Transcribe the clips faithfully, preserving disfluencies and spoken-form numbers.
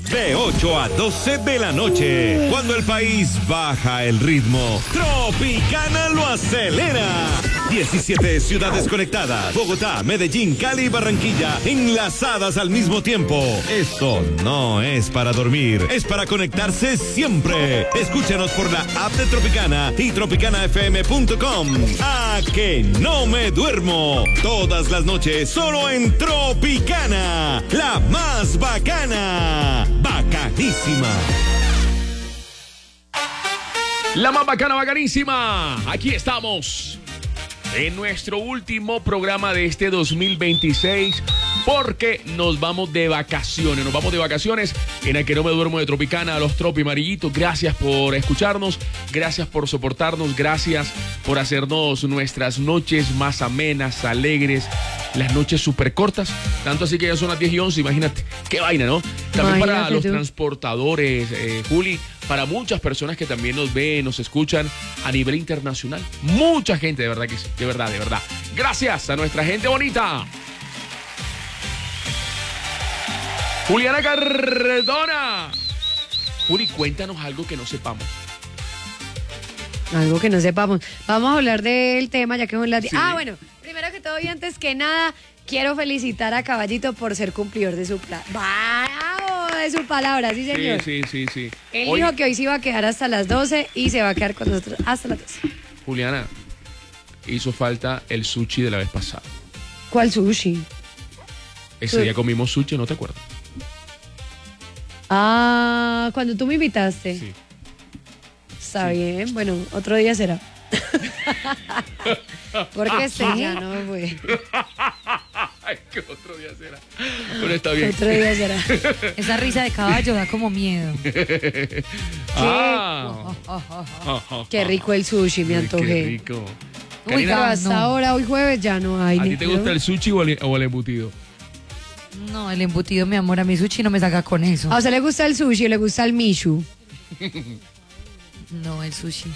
De ocho a doce de la noche, cuando el país baja el ritmo, Tropicana lo acelera. diecisiete ciudades conectadas, Bogotá, Medellín, Cali y Barranquilla, enlazadas al mismo tiempo. Esto no es para dormir, es para conectarse siempre. Escúchanos por la app de Tropicana y tropicana f m punto com. ¡A que no me duermo! Todas las noches, solo en Tropicana, la más bacana. Bacanísima. La más bacana, bacanísima. Aquí estamos en nuestro último programa de este dos mil veintiséis, porque nos vamos de vacaciones, nos vamos de vacaciones en el que no me duermo de Tropicana, a los Tropi Amarillitos. Gracias por escucharnos, gracias por soportarnos, gracias por hacernos nuestras noches más amenas, alegres, las noches súper cortas, tanto así que ya son las diez y once, imagínate, qué vaina, ¿no? También imagínate para los tú. transportadores, eh, Juli, para muchas personas que también nos ven, nos escuchan a nivel internacional. Mucha gente, de verdad que sí, de verdad, de verdad. Gracias a nuestra gente bonita. Juliana Cardona. Juli, cuéntanos algo que no sepamos. Algo que no sepamos. Vamos a hablar del tema, ya que es la... Sí. Ah, bueno, primero que todo y antes que nada, quiero felicitar a Caballito por ser cumplidor de su plan. ¡Bravo! De su palabra, sí, señor. Sí, sí, sí, sí. Él Hoy... dijo que hoy se iba a quedar hasta las doce y se va a quedar con nosotros hasta las doce. Juliana, hizo falta el sushi de la vez pasada. ¿Cuál sushi? Ese ¿Tú? día comimos sushi, ¿no te acuerdas? Ah, cuando tú me invitaste. Sí. Está Sí. bien, bueno, otro día será. Porque este ya no fue. Ay, que otro día será. Pero está bien. Otro día será. Esa risa de caballo da como miedo. Ah. Qué rico el sushi, me Uy, antojé. Qué rico. Uy, pero Karina, hasta no. ahora, hoy jueves, ya no hay. ¿a ni ti te creo. gusta el sushi o el, o el embutido? No, el embutido, mi amor, a mi sushi no me saca con eso. ¿A usted le gusta el sushi o le gusta el mishu? No, el sushi.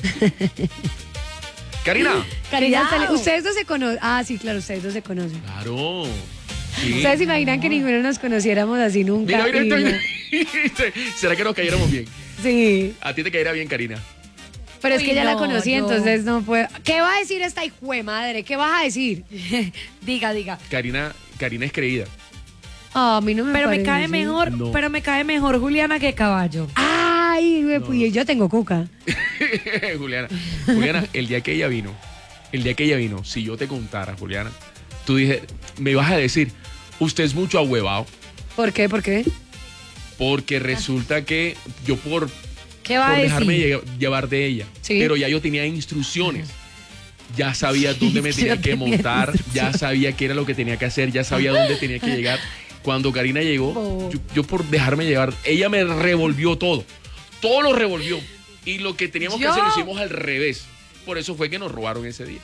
Karina. Karina, Cuidado. sale- ustedes dos se conocen. Ah, sí, claro, ustedes dos se conocen. Claro. Sí. ¿Ustedes se imaginan que ninguno nos conociéramos así nunca? Mira, mira, Y mira. no- ¿Será que nos cayéramos bien? Sí, A ti te caerá bien, Karina. pero es Uy, que ya la no, conocí, no. entonces no puedo. ¿Qué va a decir esta hijo de madre? ¿Qué vas a decir? Diga, diga. Karina, Karina es creída. Ah, a mí no me Pero me parece. cae mejor, No. pero me cae mejor Juliana que caballo. Ay, güey, pues yo tengo cuca. Juliana, Juliana, el día que ella vino, el día que ella vino, si yo te contara, Juliana, tú dije, me vas a decir, usted es mucho ahuevado, ¿Por qué? ¿Por qué? porque resulta que yo por, ¿Qué va por a dejarme decir? lle- llevar de ella, Sí. pero ya yo tenía instrucciones. Ya sabía dónde me tenía Yo que tenía montar, ya instrucciones. sabía qué era lo que tenía que hacer, ya sabía dónde tenía que llegar. Cuando Karina llegó, Oh. yo, yo por dejarme llevar, ella me revolvió todo. Todo lo revolvió. Y lo que teníamos que ¿Yo? hacer lo hicimos al revés. Por eso fue que nos robaron ese día.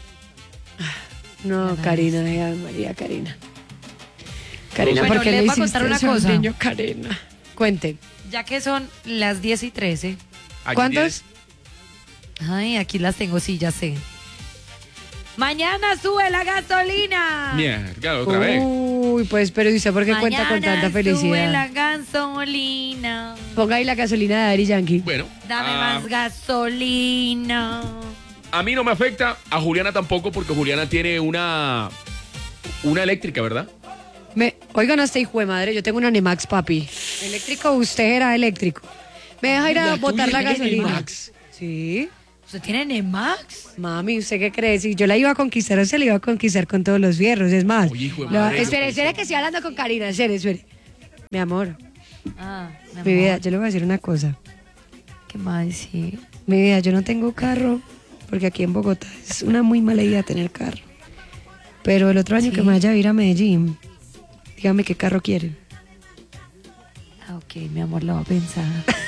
No, Nada Karina, ay, María, Karina. Karina, Bueno, ¿por qué les le voy a hiciste contar una eso al cosa. niño, Karina? Cuente. Ya que son las diez y trece. Aquí ¿Cuántos? tienes- Ay, aquí las tengo, sí, ya sé. Mañana sube la gasolina. Mierda, otra vez. Uy, pues, pero ¿y usted por qué cuenta con tanta Sube felicidad? la gasolina. Ponga ahí la gasolina de Daddy Yankee. Bueno, Dame ah, más gasolina. a mí no me afecta, a Juliana tampoco, porque Juliana tiene una, una eléctrica, ¿verdad? Me, oigan a este hijo de madre, yo tengo una Nemax, papi. ¿Eléctrico? Usted era eléctrico. ¿Me deja ir a La botar tuya la es gasolina? Nemax. Sí. ¿Usted tiene Nemax? Mami, ¿usted qué cree? Si yo la iba a conquistar, se la iba a conquistar con todos los fierros. Es más. Oye, hijo de la- madre, espere, yo- espere que estoy hablando con Karina. Espere, espere. Mi amor, Ah, mi mi vida, amor. yo le voy a decir una cosa. ¿Qué más decir? Mi vida, yo no tengo carro, porque aquí en Bogotá es una muy mala idea tener carro. Pero el otro año Sí. que me vaya a ir a Medellín, dígame qué carro quiere. Ah, ok, mi amor, lo va a pensar.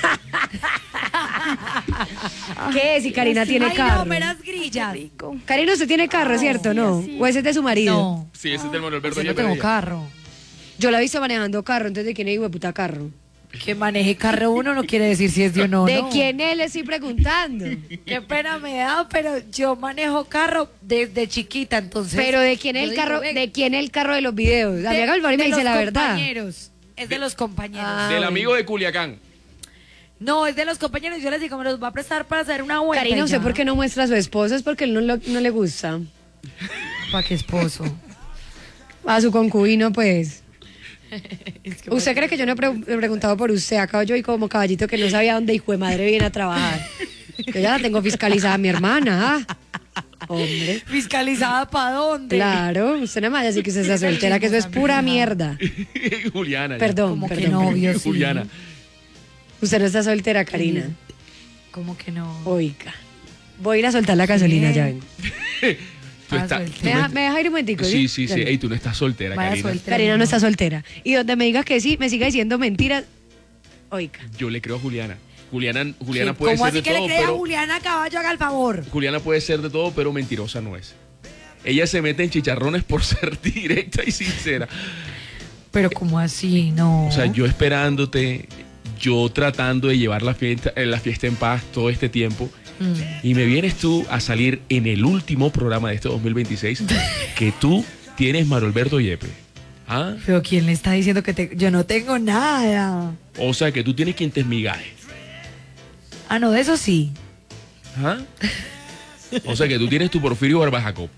¿Qué? Si Karina tiene Ay, carro. no, meras grillas. Karina, usted tiene carro, ¿cierto? ¿No? ¿O ese es de su marido? No, Sí, ese es del Manuel Alberto. yo no Llega tengo ella. carro. Yo la he visto manejando carro, entonces ¿de quién es hijo de puta carro? Que maneje carro uno no quiere decir si es de uno o ¿De no. quién es? Le estoy preguntando. Qué pena me da, pero yo manejo carro desde chiquita, entonces. Pero ¿de quién es yo el digo, carro? ven, ¿De quién es el carro de los videos? A mí haga el favor y me de dice los la verdad. compañeros. Es de los compañeros. Ah, Del bueno. amigo de Culiacán. No, es de los compañeros. Yo les digo, me los va a prestar para hacer una vuelta. Karina, y ¿usted ya. por qué no muestra a su esposo? Es porque él no, lo- no le gusta. ¿Para qué esposo? A su concubino, pues. Es que ¿Usted cree que yo no he, pre- he preguntado por usted? Acabo yo y como caballito que no sabía dónde hijo de madre viene a trabajar. Yo ya la tengo fiscalizada a mi hermana. ¿ah? Hombre. ¿Fiscalizada para dónde? Claro, usted no me vaya a decir que usted está soltera, que eso es pura mierda. Juliana. ya. Perdón, Como que perdón. novio, sí. Juliana. Usted no está soltera, Karina. ¿Cómo que no? Oiga. Voy a ir a soltar la gasolina, ya ven. Tú Ah, estás- suelta. tú ¿Me no deja, est- me deja ir un momentico? Sí, sí, sí. Dale. Ey, tú no estás soltera, Vaya Karina. suelta. Karina no está soltera. Y donde me diga que sí, me siga diciendo mentiras. Oiga. Yo le creo a Juliana. Juliana, Juliana puede ¿Cómo ser así de que le todo, cree a pero Juliana Caballo? Haga el favor. Juliana puede ser de todo, pero mentirosa no es. Ella se mete en chicharrones por ser directa y sincera. Pero ¿cómo así? No. O sea, yo esperándote, yo tratando de llevar la fiesta, eh, la fiesta en paz todo este tiempo. Mm. Y me vienes tú a salir en el último programa de este dos mil veintiséis que tú tienes Mario Alberto Yepe. ¿Ah? Pero ¿quién le está diciendo que te... yo no tengo nada? O sea, que tú tienes quien te esmigaje. Ah, no, de eso sí. ¿Ah? O sea, que tú tienes tu Porfirio Barba Jacob.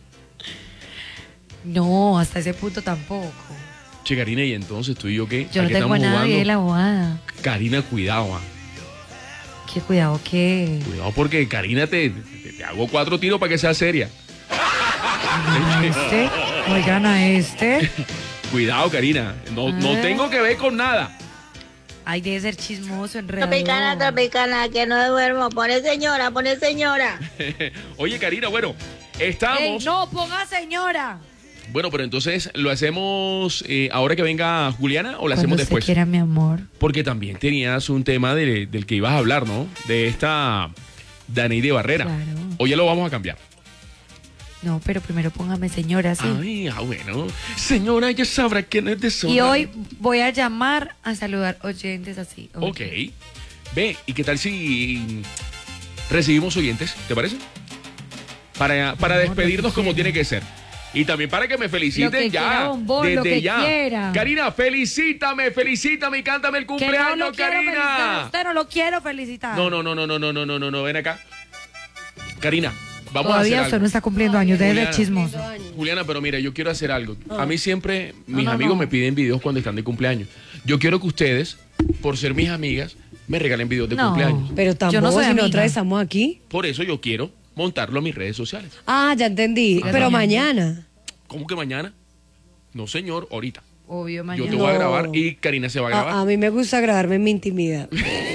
No, hasta ese punto tampoco. Che, Karina, ¿y entonces tú y yo qué? Yo ¿A no qué tengo a estamos nadie de jugando? la abogada. Karina, cuidado, ah. Qué cuidado que... Cuidado porque Karina te, te, te hago cuatro tiros para que sea seria. Oigan a este, oigan a este. Cuidado, Karina. No, no Ah. tengo que ver con nada. Ay, debe ser chismoso, enredador. Tropicana, tropicana, que no duermo. Pone señora, pone señora. Oye, Karina, bueno, estamos... Ey, no, ponga señora. Bueno, pero entonces, ¿lo hacemos eh, ahora que venga Juliana o lo Cuando hacemos usted después? quiera, mi amor. Porque también tenías un tema de- del que ibas a hablar, ¿no? De esta Daneide Barrera. Claro. O ya lo vamos a cambiar. No, pero primero póngame señora, sí. Ay, ah, bueno. Señora, ya sabrá quién es de sobra. Y hoy voy a llamar a saludar oyentes así. Ok. Ve, ¿y qué tal si recibimos oyentes? ¿Te parece? Para, para No, lo despedirnos que como quiera. tiene que ser. Y también para que me feliciten Lo que ya. quiera, bombón, desde lo que ya. quiera. Karina, felicítame, felicítame y cántame el Que no cumpleaños, lo quiero felicitar. Karina. Usted no lo quiero felicitar. No, no, no, no, no, no, no, no, no, no, ven acá. Karina, vamos Todavía a usted hacer no algo. está cumpliendo años, debe ser Juliana. chismoso. Juliana, pero mira, yo quiero hacer algo. A mí siempre mis no, amigos no. me piden videos cuando están de cumpleaños. Yo quiero que ustedes, por ser mis amigas, me regalen videos de No. cumpleaños. Pero Yo tampoco no soy si amiga. nosotras estamos aquí. Por eso yo quiero montarlo a mis redes sociales. Ah, ya entendí. Siga Pero soñando. mañana. ¿Cómo que mañana? No, señor, ahorita. Obvio, Yo mañana. te voy a No. grabar y Karina se va a grabar. A, a mí me gusta grabarme en mi intimidad.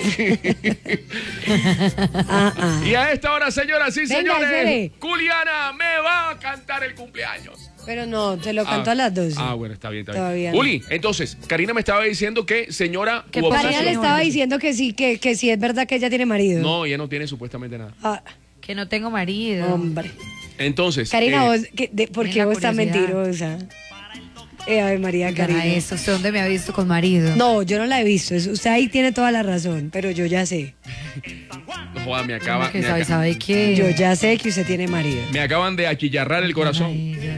ah, ah. Y a esta hora, señoras y Venga, señores, espere. Juliana me va a cantar el cumpleaños. Pero no, se lo canto Ah, a las dos. Ah, bueno, está bien, está bien. Todavía no. Juli, entonces, Karina me estaba diciendo que señora ¿Qué u pasa, Karina le obsesión. estaba diciendo que sí, que, que sí es verdad que ella tiene marido. No, ella no tiene supuestamente nada. Ah, Que no tengo marido. hombre. Entonces, Karina, eh, vos, que- de- ¿por Tiene qué la vos estás curiosidad. mentirosa? Eh, Ave María, Oigan a Karina. eso, ¿usted dónde me ha visto con marido? No, yo no la he visto. Es- Usted ahí tiene toda la razón, pero yo ya sé. no joda, me acaba, que me, sabe, aca- sabe qué. Yo ya sé que usted tiene marido. me acaban de achillarrar el corazón.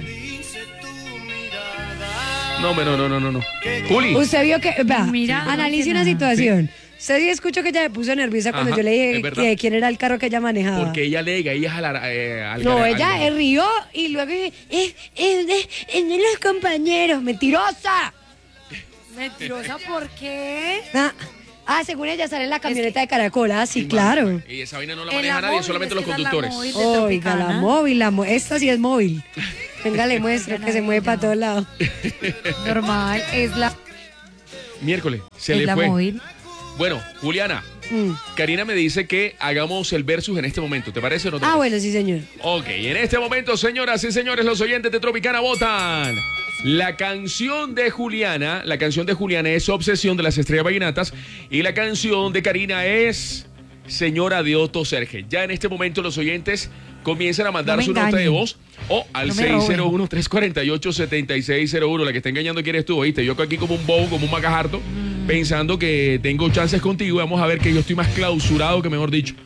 No, pero no, no, no, no. Juli, Usted vio que, vea, Mira, no analice hace una nada. situación. Usted sí escuchó que ella me puso nerviosa cuando Ajá, yo le es dije verdad. que quién era el carro que ella manejaba. porque ella alega, ella es alara, eh, No, algara- ella algara- eh, rió y luego dije, es, es, de, es de los compañeros. ¡Mentirosa! ¿Mentirosa por qué? Ah, ah, según ella sale en la camioneta de Caracol. Ah, sí, claro. Y esa vaina no la En maneja la nadie, móvil, solamente es los que esa es la conductores. móvil. de Oiga, la Tropicana. móvil, la mo- esta sí es móvil. Venga, le muestro Oigan que se a mueve ella. para todos lados. Normal, es la, Miércoles, se es le la fue. móvil. Bueno, Juliana, Mm. Karina me dice que hagamos el versus en este momento. ¿Te parece o no te Ah, parece? bueno, sí, señor. Ok, en este momento, señoras y señores, los oyentes de Tropicana votan. La canción de Juliana, la canción de Juliana es Obsesión de las Estrellas Vallenatas y la canción de Karina es Señora de Otto Serge. Ya en este momento los oyentes comienzan a mandar No me su nota de engañen. voz o al No me seis roben. cero uno, tres cuatro ocho, siete seis cero uno. La que está engañando quién eres tú, ¿oíste? Yo aquí como un bobo, como un macajarto, Mm. pensando que tengo chances contigo y vamos a ver que yo estoy más clausurado que mejor dicho.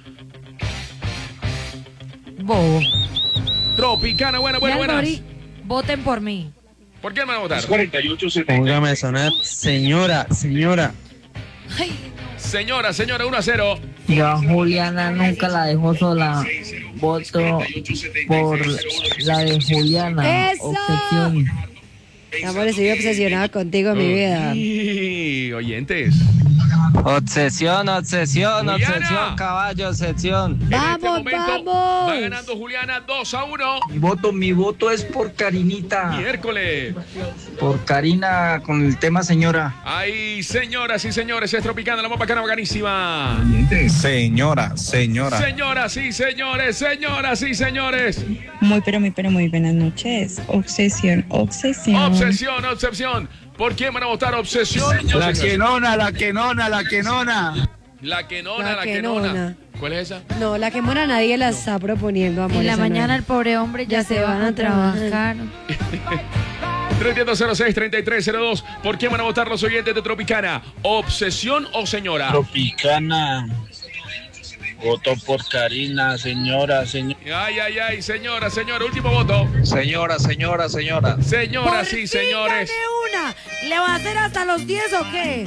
Bobo. Tropicana, buena, buena, Y buenas. Algori, voten por mí. ¿Por quién van a votar? Póngame a sonar, señora, señora. Señora, señora, uno a cero. Yo a Juliana nunca la dejo sola. Voto por la de Juliana. ¡Eso! Obsesión. Amor, estoy obsesionada contigo, mi vida. Y oyentes. Obsesión, obsesión, Juliana. obsesión, caballo, obsesión. En este ¡Vamos, momento vamos! va ganando Juliana dos a uno. Mi voto, mi voto es por Karinita. Miércoles. Por Karina con el tema señora. Ay, señoras y señores, es Tropicana, la más bacana, bacanísima. Señora, señora. Señoras y señores, señoras y señores. Muy, pero muy, pero muy buenas noches. Obsesión, obsesión. Obsesión, obsesión. ¿Por quién van a votar? Obsesión. La quenona, la quenona, la quenona. La quenona, La la quenona. quenona. ¿Cuál es esa? No, la que mona nadie la está proponiendo, amor. En la esa no mañana es. el pobre hombre ya, se va a trabajar. tres cero seis, treinta y tres cero dos. ¿Por quién van a votar los oyentes de Tropicana? ¿Obsesión o señora? Tropicana. Voto por Karina, señora, señora. Ay, ay, ay, señora, señora, último voto. Señora, señora, señora. Señoras Por y fin señores. gané una. ¿Le va a hacer hasta los diez o qué?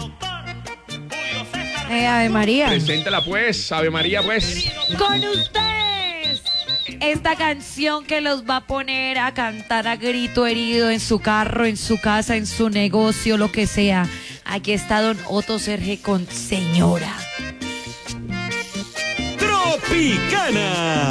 Eh, Ave María. Preséntala pues, Ave María pues. Con ustedes. Esta canción que los va a poner a cantar a grito herido en su carro, en su casa, en su negocio, lo que sea. Aquí está don Otto Serge con Señora. Tropicana.